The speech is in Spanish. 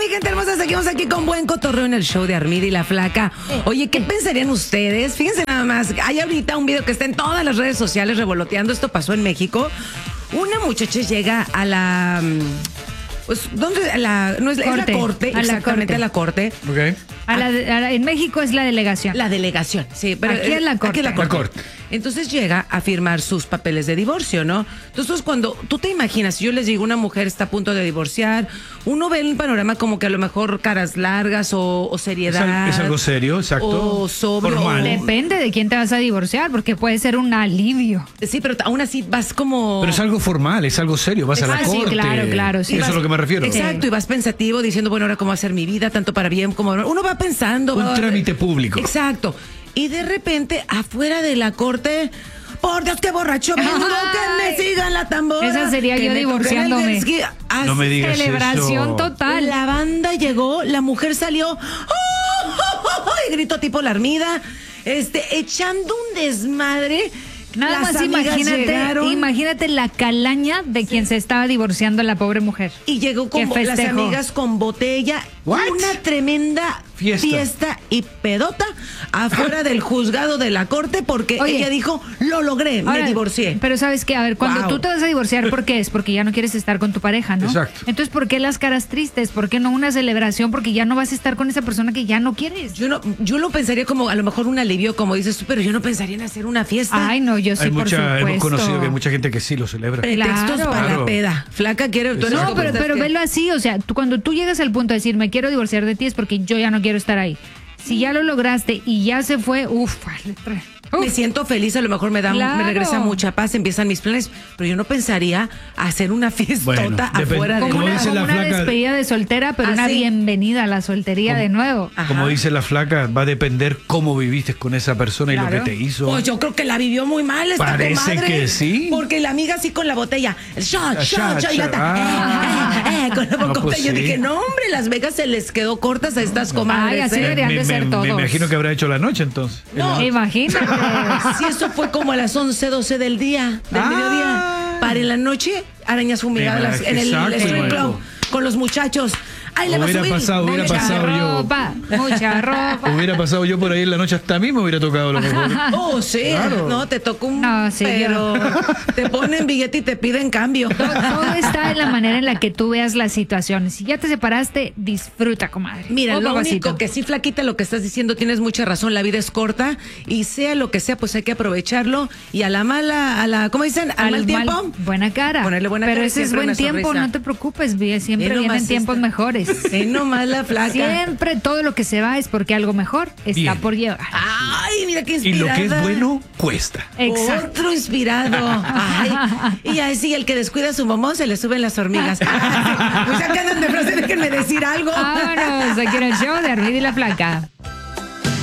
mi gente hermosa? Seguimos aquí con buen cotorreo en el show de Armida y la Flaca. Oye, ¿qué pensarían ustedes? Fíjense nada más, hay ahorita un video que está en todas las redes sociales revoloteando. Esto pasó en México. Una muchacha llega a la... Pues, ¿dónde? No es, Corte. es la corte, A la exactamente, corte. a la corte. Ok. En México es la delegación. La delegación, sí. Pero Aquí es la corte. Aquí es la corte. La corte. Entonces llega a firmar sus papeles de divorcio, ¿no? Entonces cuando tú te imaginas, si yo les digo, una mujer está a punto de divorciar, uno ve el panorama como que a lo mejor caras largas o seriedad. Es algo serio, exacto. O sobrio. Formal. Depende de quién te vas a divorciar, porque puede ser un alivio. Sí, pero aún así vas como... Pero es algo formal, es algo serio, vas a la Ah, sí, corte. claro, sí. Eso vas- es a lo que me refiero. Exacto, y vas pensativo diciendo, bueno, ahora cómo va a ser mi vida, tanto para bien como... Uno va pensando. Un trámite público. Exacto. Y de repente, afuera de la corte... Por Dios, qué borracho vengo, que me sigan la tambora. Esa sería que yo me toquen el divorciándome. jet ski. Así, No me digas Celebración eso. total. La banda llegó, la mujer salió y gritó tipo la Armida, echando un desmadre. Nada Las más amigas llegaron imagínate la calaña de quien se estaba divorciando la pobre mujer. y llegó que con las festejó. amigas con botella, What? una tremenda Fiesta. fiesta y pedota afuera del juzgado de la corte porque Oye. ella dijo, lo logré, me Ahora, divorcié. Pero sabes que, a ver, cuando Wow. tú te vas a divorciar, ¿por qué es? Porque ya no quieres estar con tu pareja, ¿no? Exacto. Entonces, ¿por qué las caras tristes? ¿Por qué no una celebración? Porque ya no vas a estar con esa persona que ya no quieres. Yo lo pensaría como a lo mejor un alivio, como dices tú, pero yo no pensaría en hacer una fiesta. Ay, no, yo sí, por supuesto. Hemos conocido que hay mucha gente que sí lo celebra. Pretextos Claro. para la Claro. peda. Flaca, quiere. tú eres No, como pero, estás pero que- velo así, o sea, cuando tú llegas al punto de decir, me quiero divorciar de ti, es porque yo ya no quiero estar ahí. Si ya lo lograste y ya se fue, Me siento feliz, a lo mejor me Claro. regresa mucha paz, empiezan mis planes, pero yo no pensaría hacer una fiestota Bueno, afuera de como Como una, dice como la una flaca- despedida de soltera, pero una Así. bienvenida a la soltería de nuevo. Ajá. Como dice la flaca, va a depender cómo viviste con esa persona y lo Claro. que te hizo. Pues yo creo que la vivió muy mal esta Parece comadre. que sí. Porque la amiga así con la botella, el shot, Shot, y la shot. Ah. con la No, bocota. pues Yo sí. dije, no, hombre, Las Vegas se les quedó cortas a estas comadres. Ay, así ¿eh? deberían de ser me todos. imagino que habrá hecho la noche entonces. No. Imagínate. Si eso fue como a las 11, 12 del día, del Ah. mediodía. Para en la noche, arañas fumigadas en el Exacto, strip club Marco. con los muchachos. Ay, le va a Hubiera subir. pasado Mucha yo. ropa, mucha ropa. Hubiera pasado yo por ahí en la noche, hasta a mí me hubiera tocado lo mejor. Oh, sí, Claro. no, te tocó un... No, sí, pero te ponen billete y te piden cambio. Todo está en la manera en la que tú veas la situación. Si ya te separaste, disfruta, comadre. Mira, Oh, lo papacito. único que sí, flaquita, lo que estás diciendo, tienes mucha razón, la vida es corta y sea lo que sea, pues hay que aprovecharlo y a la mala, ¿cómo dicen? Al mal tiempo. buena cara. Ponerle buena Pero cara y ese es siempre buen una tiempo, sonrisa. no te preocupes, siempre Ve nomás vienen tiempos esta. mejores. Ve nomás la flaca. Siempre todo lo que se va es porque algo mejor está Bien. por llegar. Ay, mira qué Y inspirada. lo que es bueno, cuesta. Exacto. Otro inspirado. Ay, y así el que descuida su momón se le suben las hormigas. Pues ya que andan de frase, déjenme decir algo. Vámonos, aquí en el show de Armida y la Flaca.